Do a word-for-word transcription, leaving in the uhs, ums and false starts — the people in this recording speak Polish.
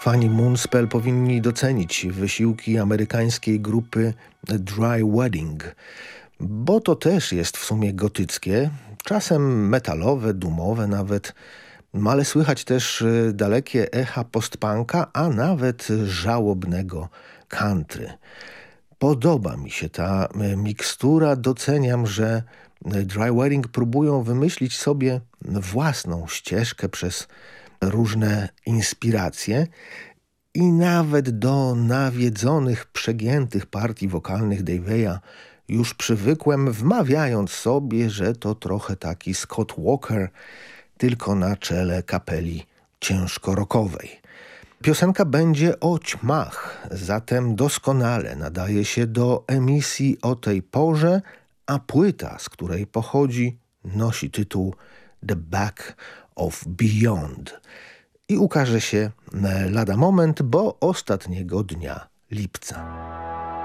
Fani Moonspell powinni docenić wysiłki amerykańskiej grupy Dry Wedding, bo to też jest w sumie gotyckie, czasem metalowe, dumowe nawet, ale słychać też dalekie echa postpunka, a nawet żałobnego country. Podoba mi się ta mikstura, doceniam, że Dry Wedding próbują wymyślić sobie własną ścieżkę przez różne inspiracje i nawet do nawiedzonych, przegiętych partii wokalnych Dave'a już przywykłem, wmawiając sobie, że to trochę taki Scott Walker, tylko na czele kapeli ciężko-rockowej. Piosenka będzie o ćmach, zatem doskonale nadaje się do emisji o tej porze, a płyta, z której pochodzi, nosi tytuł The Back of Beyond i ukaże się lada moment, bo ostatniego dnia lipca.